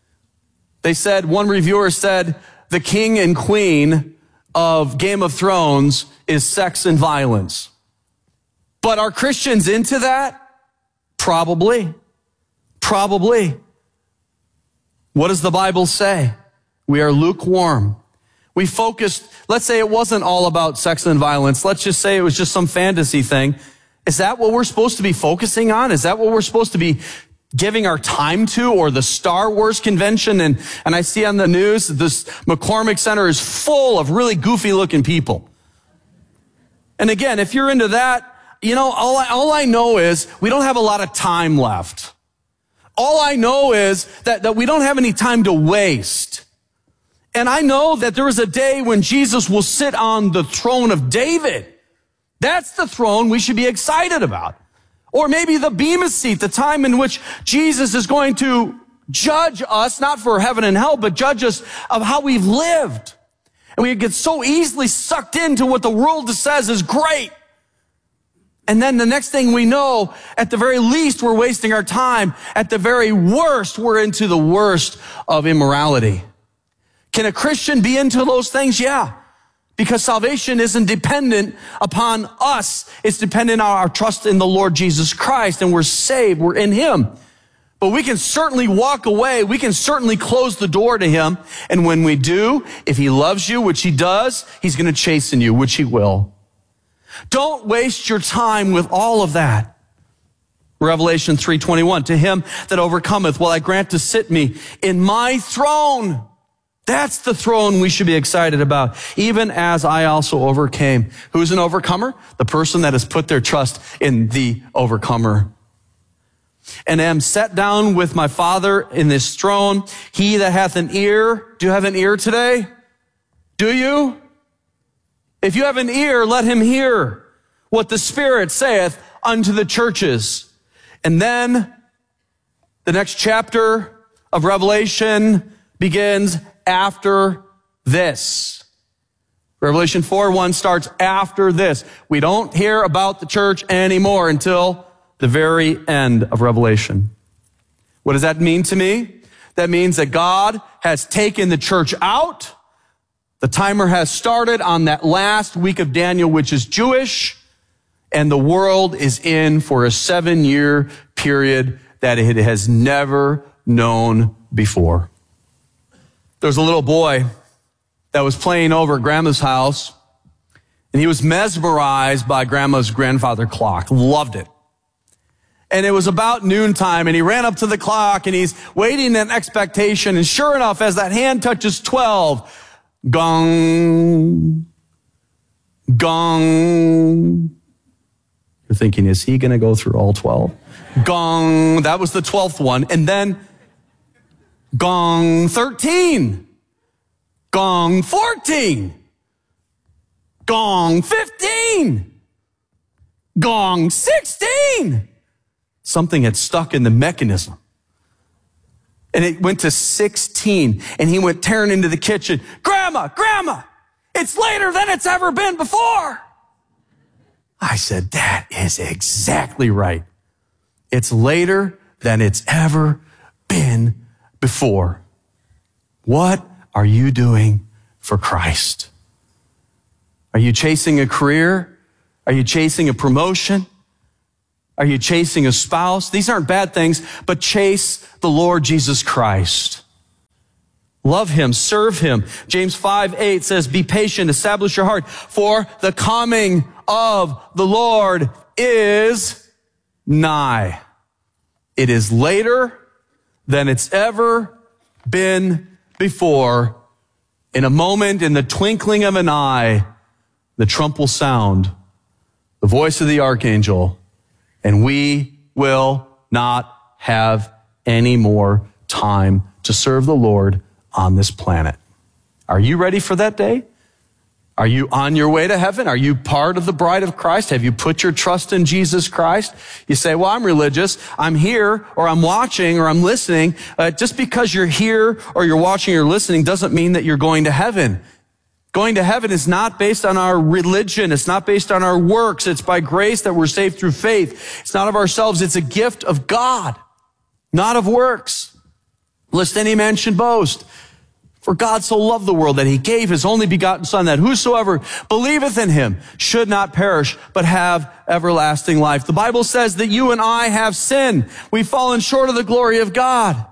One reviewer said, the king and queen of Game of Thrones is sex and violence. But are Christians into that? Probably. Probably. What does the Bible say? We are lukewarm. We focused, let's say it wasn't all about sex and violence. Let's just say it was just some fantasy thing. Is that what we're supposed to be focusing on? Is that what we're supposed to be giving our time to? Or the Star Wars convention? And I see on the news, this McCormick Center is full of really goofy looking people. And again, if you're into that, all I know is we don't have a lot of time left. All I know is that we don't have any time to waste. And I know that there is a day when Jesus will sit on the throne of David. That's the throne we should be excited about. Or maybe the Bema seat, the time in which Jesus is going to judge us, not for heaven and hell, but judge us of how we've lived. And we get so easily sucked into what the world says is great. And then the next thing we know, at the very least, we're wasting our time. At the very worst, we're into the worst of immorality. Can a Christian be into those things? Yeah. Because salvation isn't dependent upon us. It's dependent on our trust in the Lord Jesus Christ, and we're saved. We're in him. But we can certainly walk away. We can certainly close the door to him. And when we do, if he loves you, which he does, he's going to chasten you, which he will. Don't waste your time with all of that. Revelation 3:21, to him that overcometh will I grant to sit me in my throne. That's the throne we should be excited about, even as I also overcame. Who's an overcomer? The person that has put their trust in the overcomer. And am set down with my Father in this throne. He that hath an ear. Do you have an ear today? Do you? If you have an ear, let him hear what the Spirit saith unto the churches. And then the next chapter of Revelation begins after this. Revelation 4:1 starts after this. We don't hear about the church anymore until the very end of Revelation. What does that mean to me? That means that God has taken the church out. The timer has started on that last week of Daniel, which is Jewish, and the world is in for a 7-year period that it has never known before. There was a little boy that was playing over at Grandma's house, and he was mesmerized by Grandma's grandfather clock. Loved it. And it was about noontime, and he ran up to the clock, and he's waiting in expectation. And sure enough, as that hand touches 12, gong, gong. You're thinking, is he going to go through all 12? Gong. That was the 12th one. And then gong 13, gong 14, gong 15, gong 16. Something had stuck in the mechanism. And it went to 16, and he went tearing into the kitchen. Grandma, it's later than it's ever been before. I said, that is exactly right. It's later than it's ever been before. What are you doing for Christ? Are you chasing a career? Are you chasing a promotion? Are you chasing a spouse? These aren't bad things, but chase the Lord Jesus Christ. Love him, serve him. James 5:8 says, be patient, establish your heart, for the coming of the Lord is nigh. It is later than it's ever been before. In a moment, in the twinkling of an eye, the trump will sound, the voice of the archangel, and we will not have any more time to serve the Lord on this planet. Are you ready for that day? Are you on your way to heaven? Are you part of the bride of Christ? Have you put your trust in Jesus Christ? You say, well, I'm religious. I'm here, or I'm watching, or I'm listening. Just because you're here, or you're watching, or listening doesn't mean that you're going to heaven. Going to heaven is not based on our religion. It's not based on our works. It's by grace that we're saved through faith. It's not of ourselves. It's a gift of God, not of works. Lest any man should boast. For God so loved the world that he gave his only begotten Son, that whosoever believeth in him should not perish, but have everlasting life. The Bible says that you and I have sinned. We've fallen short of the glory of God.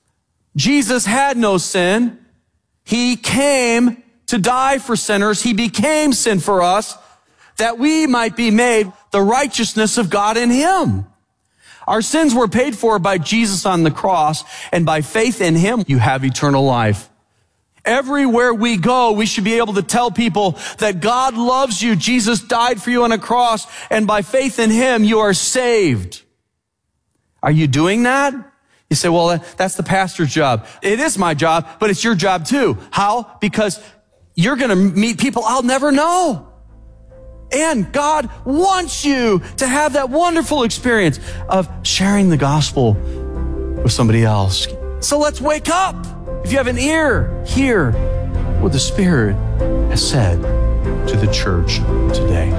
Jesus had no sin. He came to die for sinners. He became sin for us, that we might be made the righteousness of God in him. Our sins were paid for by Jesus on the cross, and by faith in him, you have eternal life. Everywhere we go, we should be able to tell people that God loves you. Jesus died for you on a cross, and by faith in him, you are saved. Are you doing that? You say, well, that's the pastor's job. It is my job, but it's your job too. How? Because you're going to meet people I'll never know. And God wants you to have that wonderful experience of sharing the gospel with somebody else. So let's wake up. If you have an ear, hear what the Spirit has said to the church today.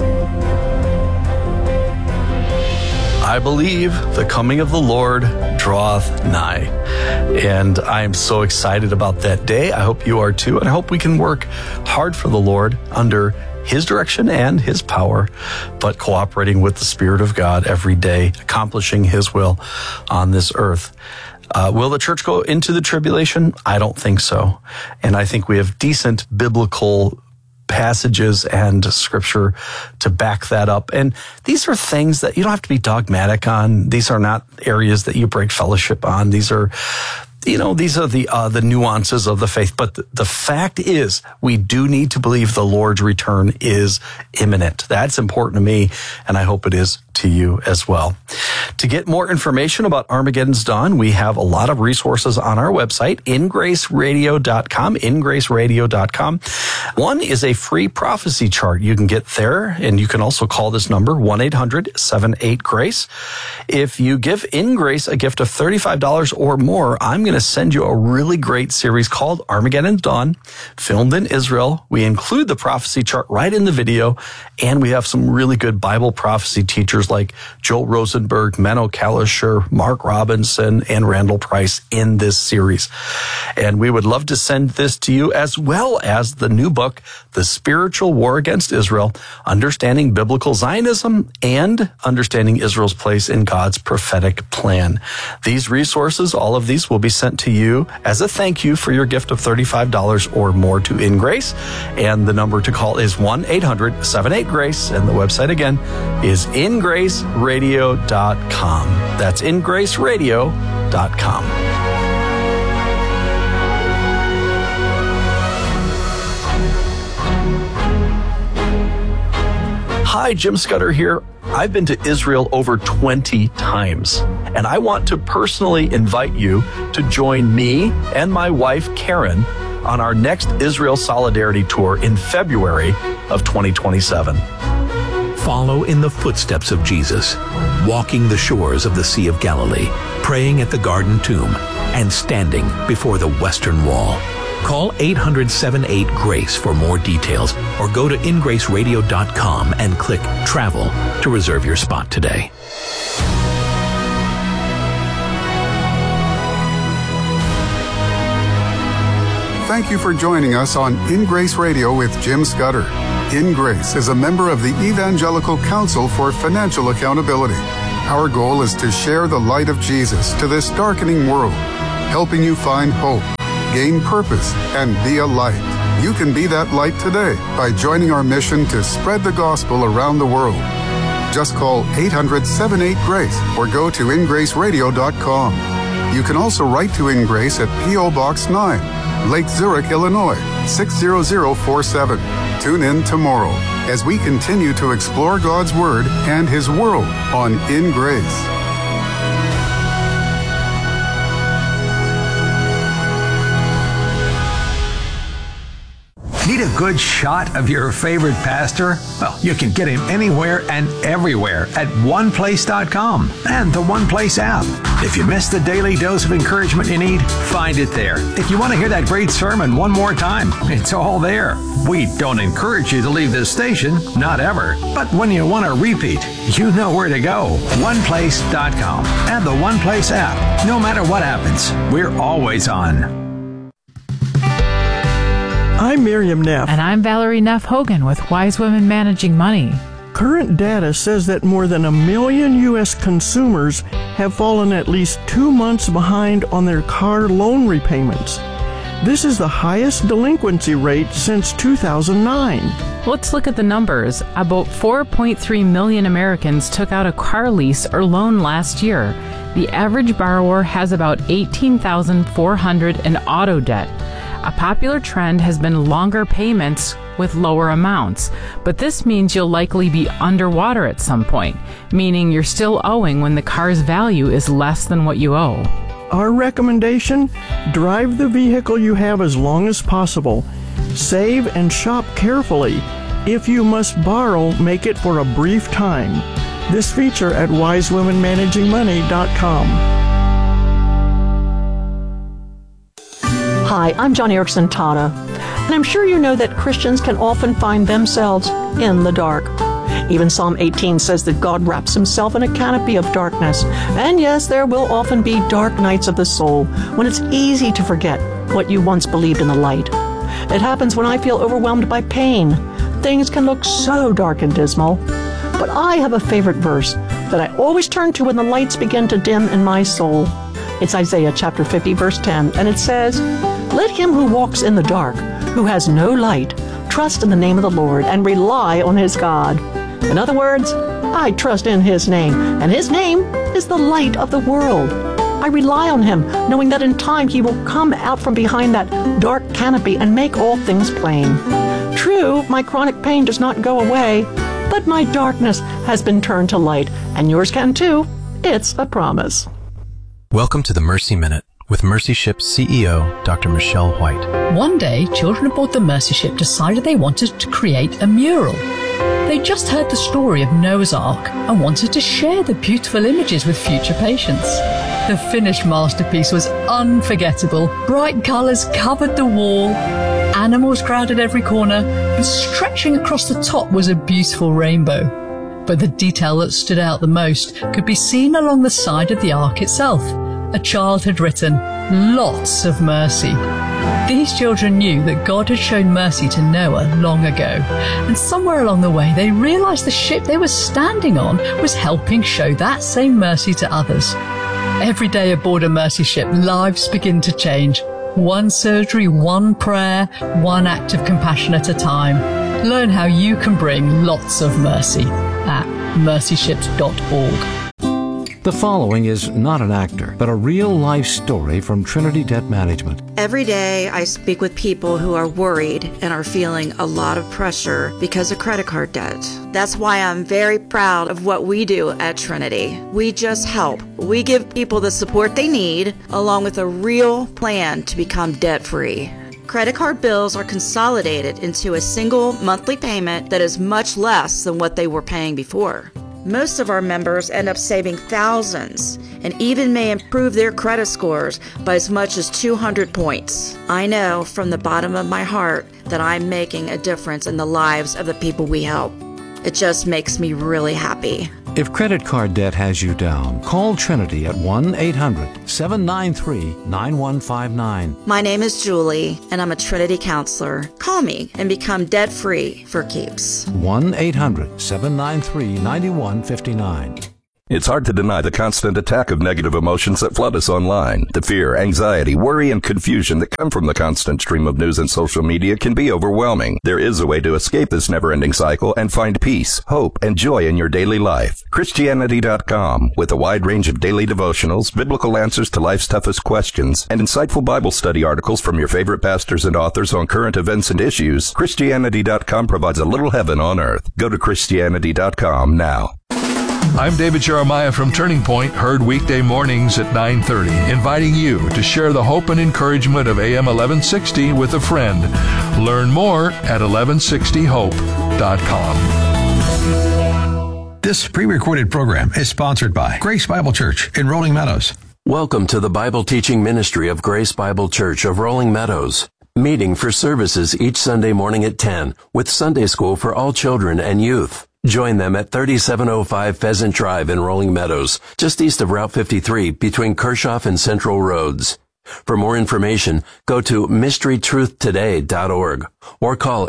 I believe the coming of the Lord draweth nigh. And I am so excited about that day. I hope you are too. And I hope we can work hard for the Lord under his direction and his power, but cooperating with the Spirit of God every day, accomplishing his will on this earth. Will the church go into the tribulation? I don't think so. And I think we have decent biblical passages and scripture to back that up. And these are things that you don't have to be dogmatic on. These are not areas that you break fellowship on. These are the nuances of the faith. But the fact is, we do need to believe the Lord's return is imminent. That's important to me, and I hope it is to you as well. To get more information about Armageddon's Dawn, we have a lot of resources on our website, ingraceradio.com, ingraceradio.com. One is a free prophecy chart. You can get there, and you can also call this number, 1-800-78-GRACE. If you give InGrace a gift of $35 or more, I'm going to send you a really great series called Armageddon's Dawn, filmed in Israel. We include the prophecy chart right in the video, and we have some really good Bible prophecy teachers like Joel Rosenberg, Menno Kalisher, Mark Robinson, and Randall Price in this series. And we would love to send this to you, as well as the new book, The Spiritual War Against Israel, Understanding Biblical Zionism and Understanding Israel's Place in God's Prophetic Plan. These resources, all of these, will be sent to you as a thank you for your gift of $35 or more to InGrace. And the number to call is 1-800-78-GRACE. And the website again is ingraceradio.com. That's ingraceradio.com. Hi, Jim Scudder here. I've been to Israel over 20 times, and I want to personally invite you to join me and my wife, Karen, on our next Israel Solidarity Tour in February of 2027. Follow in the footsteps of Jesus, walking the shores of the Sea of Galilee, praying at the Garden Tomb, and standing before the Western Wall. Call 800-78-GRACE for more details, or go to ingraceradio.com and click Travel to reserve your spot today. Thank you for joining us on In Grace Radio with Jim Scudder. In Grace is a member of the Evangelical Council for Financial Accountability. Our goal is to share the light of Jesus to this darkening world, helping you find hope, gain purpose, and be a light. You can be that light today by joining our mission to spread the gospel around the world. Just call 800-78-GRACE or go to ingraceradio.com. You can also write to In Grace at P.O. Box 9, Lake Zurich, Illinois, 60047. Tune in tomorrow as we continue to explore God's Word and His world on In Grace. Need a good shot of your favorite pastor? Well, you can get him anywhere and everywhere at oneplace.com and the One Place app. If you missed the daily dose of encouragement you need, find it there. If you want to hear that great sermon one more time, it's all there. We don't encourage you to leave this station, not ever. But when you want to repeat, you know where to go. Oneplace.com and the One Place app. No matter what happens, we're always on. I'm Miriam Neff. And I'm Valerie Neff Hogan with Wise Women Managing Money. Current data says that more than 1 million U.S. consumers have fallen at least 2 months behind on their car loan repayments. This is the highest delinquency rate since 2009. Let's look at the numbers. About 4.3 million Americans took out a car lease or loan last year. The average borrower has about $18,400 in auto debt. A popular trend has been longer payments with lower amounts, but this means you'll likely be underwater at some point, meaning you're still owing when the car's value is less than what you owe. Our recommendation? Drive the vehicle you have as long as possible. Save and shop carefully. If you must borrow, make it for a brief time. This feature at wisewomenmanagingmoney.com. Hi, I'm John Erickson Tata, and I'm sure you know that Christians can often find themselves in the dark. Even Psalm 18 says that God wraps himself in a canopy of darkness. And yes, there will often be dark nights of the soul when it's easy to forget what you once believed in the light. It happens when I feel overwhelmed by pain. Things can look so dark and dismal. But I have a favorite verse that I always turn to when the lights begin to dim in my soul. It's Isaiah chapter 50, verse 10, and it says, "Let him who walks in the dark, who has no light, trust in the name of the Lord and rely on his God." In other words, I trust in his name, and his name is the light of the world. I rely on him, knowing that in time he will come out from behind that dark canopy and make all things plain. True, my chronic pain does not go away, but my darkness has been turned to light, and yours can too. It's a promise. Welcome to the Mercy Minute with Mercy Ship's CEO, Dr. Michelle White. One day, children aboard the Mercy Ship decided they wanted to create a mural. They just heard the story of Noah's Ark and wanted to share the beautiful images with future patients. The finished masterpiece was unforgettable. Bright colours covered the wall, animals crowded every corner, and stretching across the top was a beautiful rainbow. But the detail that stood out the most could be seen along the side of the ark itself. A child had written, "Lots of mercy." These children knew that God had shown mercy to Noah long ago, and somewhere along the way they realized the ship they were standing on was helping show that same mercy to others. Every day aboard a Mercy Ship, lives begin to change. One surgery, one prayer, one act of compassion at a time. Learn how you can bring lots of mercy at mercyships.org. The following is not an actor, but a real-life story from Trinity Debt Management. Every day I speak with people who are worried and are feeling a lot of pressure because of credit card debt. That's why I'm very proud of what we do at Trinity. We just help. We give people the support they need, along with a real plan to become debt-free. Credit card bills are consolidated into a single monthly payment that is much less than what they were paying before. Most of our members end up saving thousands and even may improve their credit scores by as much as 200 points. I know from the bottom of my heart that I'm making a difference in the lives of the people we help. It just makes me really happy. If credit card debt has you down, call Trinity at 1-800-793-9159. My name is Julie, and I'm a Trinity counselor. Call me and become debt-free for keeps. 1-800-793-9159. It's hard to deny the constant attack of negative emotions that flood us online. The fear, anxiety, worry, and confusion that come from the constant stream of news and social media can be overwhelming. There is a way to escape this never-ending cycle and find peace, hope, and joy in your daily life. Christianity.com, with a wide range of daily devotionals, biblical answers to life's toughest questions, and insightful Bible study articles from your favorite pastors and authors on current events and issues, Christianity.com provides a little heaven on earth. Go to Christianity.com now. I'm David Jeremiah from Turning Point, heard weekday mornings at 9:30, inviting you to share the hope and encouragement of AM 1160 with a friend. Learn more at 1160hope.com. This pre-recorded program is sponsored by Grace Bible Church in Rolling Meadows. Welcome to the Bible teaching ministry of Grace Bible Church of Rolling Meadows. Meeting for services each Sunday morning at 10 with Sunday school for all children and youth. Join them at 3705 Pheasant Drive in Rolling Meadows, just east of Route 53 between Kershoff and Central Roads. For more information, go to mysterytruthtoday.org or call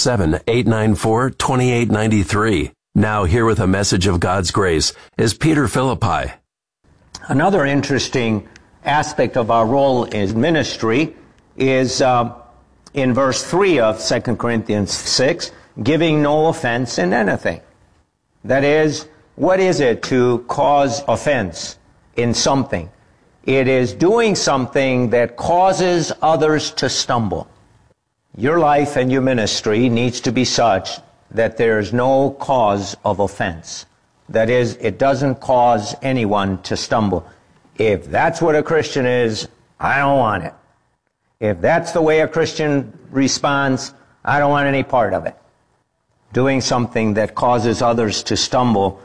847-894-2893. Now here with a message of God's grace is Peter Philippi. Another interesting aspect of our role in ministry is in verse 3 of 2 Corinthians 6, giving no offense in anything. That is, what is it to cause offense in something? It is doing something that causes others to stumble. Your life and your ministry needs to be such that there is no cause of offense. That is, it doesn't cause anyone to stumble. If that's what a Christian is, I don't want it. If that's the way a Christian responds, I don't want any part of it. Doing something that causes others to stumble,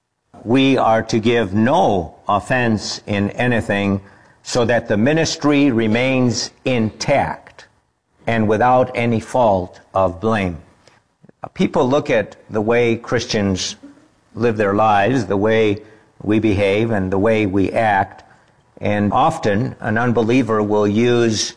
we are to give no offense in anything so that the ministry remains intact and without any fault of blame. People look at the way Christians live their lives, the way we behave and the way we act, and often an unbeliever will use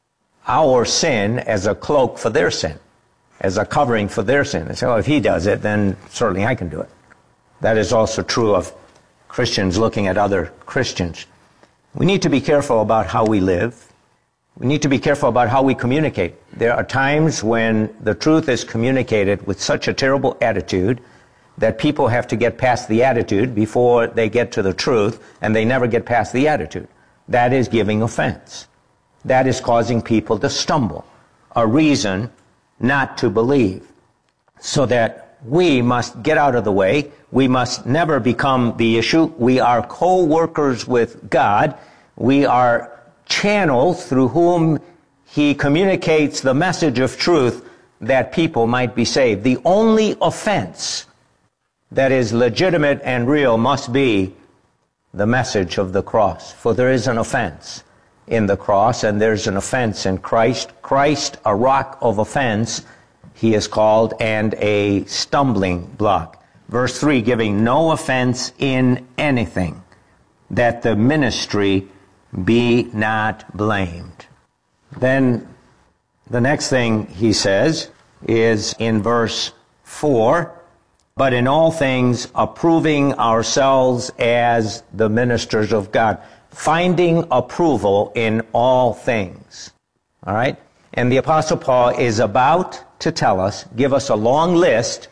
our sin as a cloak for their sin, as a covering for their sin. And say, oh, if he does it, then certainly I can do it. That is also true of Christians looking at other Christians. We need to be careful about how we live. We need to be careful about how we communicate. There are times when the truth is communicated with such a terrible attitude that people have to get past the attitude before they get to the truth, and they never get past the attitude. That is giving offense. That is causing people to stumble. A reason not to believe. So that we must get out of the way. We must never become the issue. We are co-workers with God. We are channels through whom He communicates the message of truth that people might be saved. The only offense that is legitimate and real must be the message of the cross. For there is an offense in the cross, and there's an offense in Christ. Christ, a rock of offense, He is called, and a stumbling block. Verse 3, giving no offense in anything, that the ministry be not blamed. Then the next thing he says is in verse 4, but in all things approving ourselves as the ministers of God. Finding approval in all things. All right? And the Apostle Paul is about to tell us, give us a long list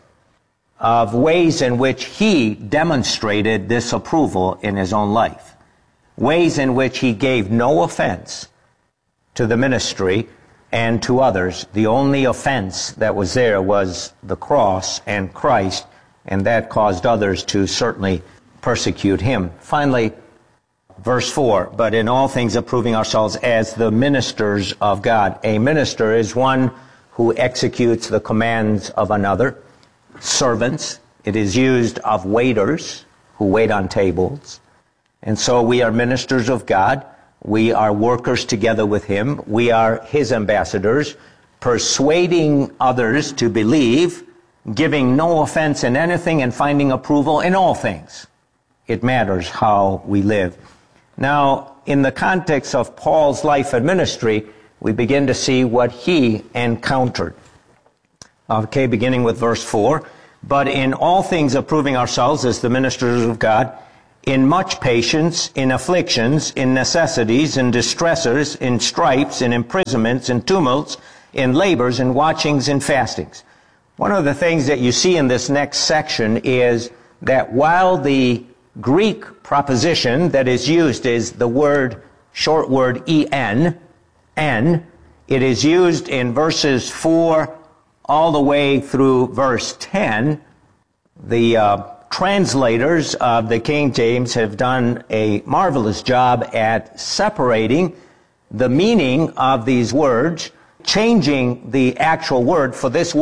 of ways in which he demonstrated this approval in his own life. Ways in which he gave no offense to the ministry and to others. The only offense that was there was the cross and Christ, and that caused others to certainly persecute him. Finally, verse 4, but in all things approving ourselves as the ministers of God. A minister is one who executes the commands of another. Servants, it is used of waiters who wait on tables. And so we are ministers of God. We are workers together with Him. We are His ambassadors, persuading others to believe giving no offense in anything and finding approval in all things. It matters how we live. Now, in the context of Paul's life and ministry, we begin to see what he encountered. Okay, beginning with verse 4. But in all things approving ourselves as the ministers of God, in much patience, in afflictions, in necessities, in distresses, in stripes, in imprisonments, in tumults, in labors, in watchings, in fastings. One of the things that you see in this next section is that while the Greek proposition that is used is the word, short word en, it is used in verses 4 all the way through verse 10. The translators of the King James have done a marvelous job at separating the meaning of these words, changing the actual word for this